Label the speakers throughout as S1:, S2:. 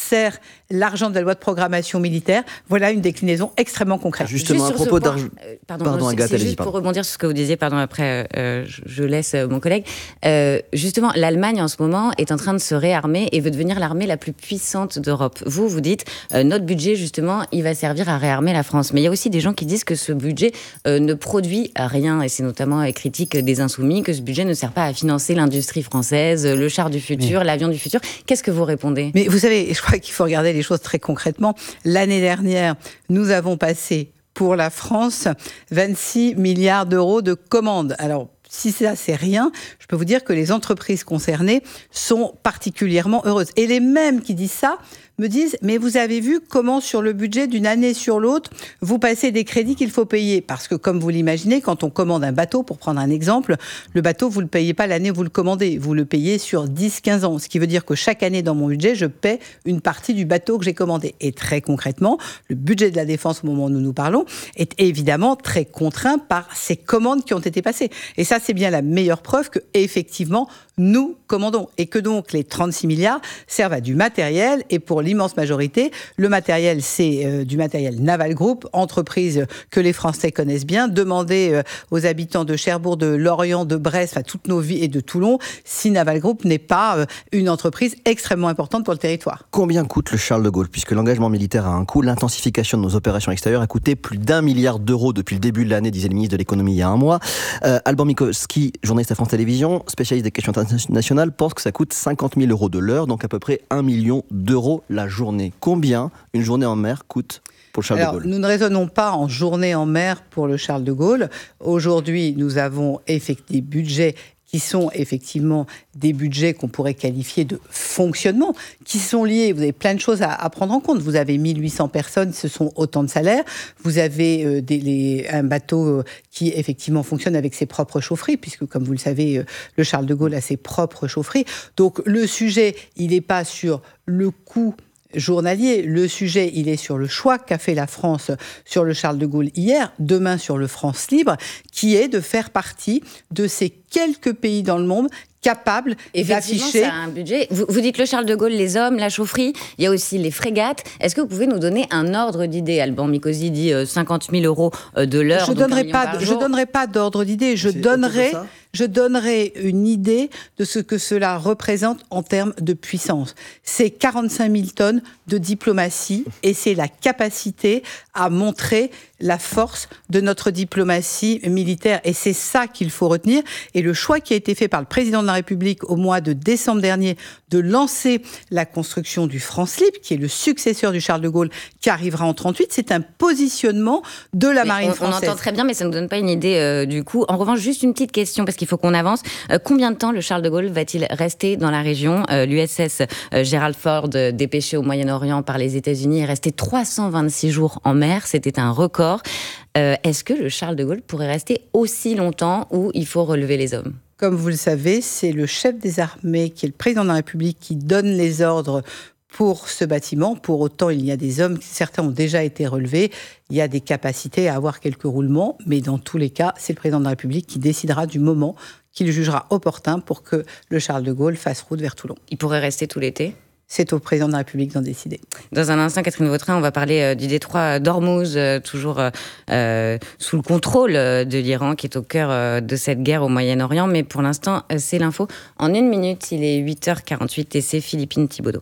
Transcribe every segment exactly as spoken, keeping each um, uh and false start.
S1: sert l'argent de la loi de programmation militaire. Voilà une déclinaison extrêmement concrète.
S2: Justement,
S3: Juste
S2: à propos
S3: point,
S2: d'argent...
S3: Euh, pardon,
S2: pardon
S3: c'est,
S2: Agathe,
S3: c'est juste
S2: pardon.
S3: pour rebondir sur ce que vous disiez, pardon, après euh, je, je laisse euh, mon collègue. Euh, justement, l'Allemagne en ce moment est en train de se réarmer et veut devenir l'armée la plus puissante d'Europe. Vous, vous dites, euh, notre budget, justement, il va servir à réarmer la France. Mais il y a aussi des gens qui disent que ce budget euh, ne produit rien, et c'est notamment les critiques des Insoumis, que ce budget ne sert pas à financer l'industrie française, le char du futur, mais... l'avion du futur. Qu'est-ce que vous répondez ?
S1: Mais vous savez, je crois qu'il faut regarder les choses très concrètement. L'année dernière, nous avons passé pour la France vingt-six milliards d'euros de commandes. Alors, si ça, c'est rien, je peux vous dire que les entreprises concernées sont particulièrement heureuses. Et les mêmes qui disent ça me disent, mais vous avez vu comment sur le budget d'une année sur l'autre, vous passez des crédits qu'il faut payer. Parce que comme vous l'imaginez, quand on commande un bateau, pour prendre un exemple, le bateau, vous ne le payez pas l'année où vous le commandez. Vous le payez sur dix à quinze ans. Ce qui veut dire que chaque année dans mon budget, je paie une partie du bateau que j'ai commandé. Et très concrètement, le budget de la défense au moment où nous nous parlons est évidemment très contraint par ces commandes qui ont été passées. Et ça, c'est bien la meilleure preuve que, effectivement, nous commandons. Et que donc les trente-six milliards servent à du matériel. Et pour l'immense majorité, le matériel, c'est euh, du matériel Naval Group, entreprise que les Français connaissent bien. Demandez euh, aux habitants de Cherbourg, de Lorient, de Brest, enfin toutes nos villes et de Toulon, si Naval Group n'est pas euh, une entreprise extrêmement importante pour le territoire.
S2: Combien coûte le Charles de Gaulle ? Puisque l'engagement militaire a un coût, l'intensification de nos opérations extérieures a coûté plus d'un milliard d'euros depuis le début de l'année, disait le ministre de l'économie il y a un mois. Euh, Alban Michalski, journaliste à France Télévisions, spécialiste des questions internationales, pense que ça coûte cinquante mille euros de l'heure, donc à peu près un million d'euros la journée. Combien une journée en mer coûte pour le Charles
S1: Alors,
S2: de Gaulle ?
S1: Nous ne raisonnons pas en journée en mer pour le Charles de Gaulle. Aujourd'hui, nous avons effectivement des budgets qui sont effectivement des budgets qu'on pourrait qualifier de fonctionnement, qui sont liés, vous avez plein de choses à, à prendre en compte. Vous avez mille huit cents personnes, ce sont autant de salaires. Vous avez euh, des, les, un bateau euh, qui effectivement fonctionne avec ses propres chaufferies, puisque comme vous le savez, euh, le Charles de Gaulle a ses propres chaufferies. Donc le sujet, il n'est pas sur le coût journalier. Le sujet, il est sur le choix qu'a fait la France sur le Charles de Gaulle hier, demain sur le France Libre, qui est de faire partie de ces quelques pays dans le monde capables d'afficher...
S3: ça a un budget. Vous, vous dites le Charles de Gaulle, les hommes, la chaufferie, il y a aussi les frégates. Est-ce que vous pouvez nous donner un ordre d'idée ? Alban Michalski dit euh, cinquante mille euros de l'heure.
S1: Je ne donnerai, pas, je donnerai pas d'ordre d'idée. Je donnerai, je donnerai une idée de ce que cela représente en termes de puissance. C'est quarante-cinq mille tonnes de diplomatie et c'est la capacité à montrer la force de notre diplomatie militaire. Et c'est ça qu'il faut retenir. Et le choix qui a été fait par le président de la République au mois de décembre dernier de lancer la construction du France Libre, qui est le successeur du Charles de Gaulle, qui arrivera en trente-huit, c'est un positionnement de la mais marine
S3: on,
S1: française.
S3: On entend très bien, mais ça ne nous donne pas une idée euh, du coup. En revanche, juste une petite question, parce qu'il faut qu'on avance. Euh, combien de temps le Charles de Gaulle va-t-il rester dans la région ? euh, L'U S S euh, Gerald Ford, euh, dépêché au Moyen-Orient par les États-Unis, est resté trois cent vingt-six jours en mer. C'était un record. Euh, est-ce que le Charles de Gaulle pourrait rester aussi longtemps ou il faut relever les hommes ?
S1: Comme vous le savez, c'est le chef des armées, qui est le président de la République, qui donne les ordres pour ce bâtiment. Pour autant, il y a des hommes, certains ont déjà été relevés. Il y a des capacités à avoir quelques roulements, mais dans tous les cas, c'est le président de la République qui décidera du moment qu'il jugera opportun pour que le Charles de Gaulle fasse route vers Toulon.
S3: Il pourrait rester tout l'été ?
S1: C'est au président de la République d'en décider.
S3: Dans un instant, Catherine Vautrin, on va parler euh, du détroit d'Ormuz, euh, toujours euh, sous le contrôle euh, de l'Iran, qui est au cœur euh, de cette guerre au Moyen-Orient. Mais pour l'instant, euh, c'est l'info. En une minute, il est huit heures quarante-huit et c'est Philippine Thibaudot.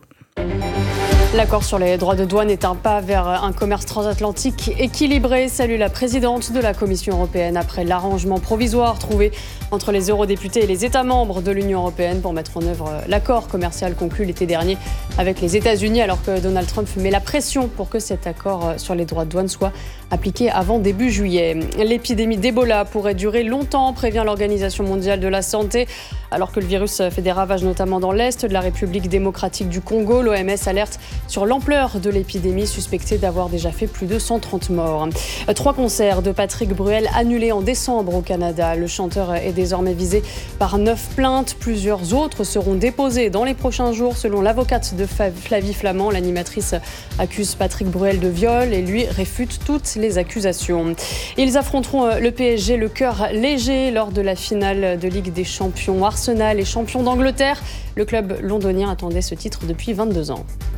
S4: L'accord sur les droits de douane est un pas vers un commerce transatlantique équilibré, salue la présidente de la Commission européenne après l'arrangement provisoire trouvé entre les eurodéputés et les États membres de l'Union européenne pour mettre en œuvre l'accord commercial conclu l'été dernier avec les États-Unis, alors que Donald Trump met la pression pour que cet accord sur les droits de douane soit appliqué avant début juillet. L'épidémie d'Ebola pourrait durer longtemps, prévient l'Organisation mondiale de la santé, alors que le virus fait des ravages notamment dans l'est de la République démocratique du Congo. L'O M S alerte sur l'ampleur de l'épidémie, suspectée d'avoir déjà fait plus de cent trente morts. Trois concerts de Patrick Bruel annulés en décembre au Canada. Le chanteur est désormais visé par neuf plaintes. Plusieurs autres seront déposées dans les prochains jours. Selon l'avocate de Flavie Flament, l'animatrice accuse Patrick Bruel de viol et lui réfute toutes les accusations. Ils affronteront le P S G le cœur léger lors de la finale de Ligue des Champions. Arsenal est champion d'Angleterre. Le club londonien attendait ce titre depuis vingt-deux ans.